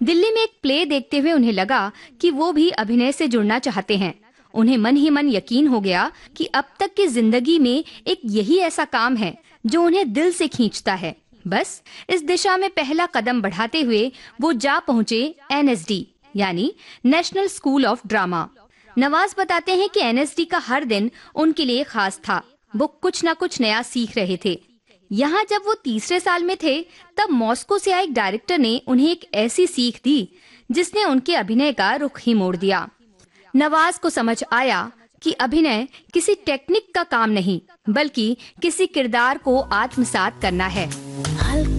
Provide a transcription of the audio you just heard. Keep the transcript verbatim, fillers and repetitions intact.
दिल्ली में एक प्ले देखते हुए उन्हें लगा कि वो भी अभिनय से जुड़ना चाहते हैं। उन्हें मन ही मन यकीन हो गया कि अब तक की जिंदगी में एक यही ऐसा काम है जो उन्हें दिल से खींचता है। बस इस दिशा में पहला कदम बढ़ाते हुए वो जा पहुंचे एन एस डी यानी national school of drama. Nawaz बताते हैं कि एन एस डी का हर दिन उनके लिए खास था। वो कुछ न कुछ नया सीख रहे थे। यहाँ जब वो तीसरे साल में थे तब मॉस्को से आए एक डायरेक्टर ने उन्हें एक ऐसी सीख दी जिसने उनके अभिनय का रुख ही मोड़ दिया। नवाज को समझ आया कि अभिनय किसी टेक्निक का काम नहीं बल्कि किसी किरदार को आत्मसात करना है।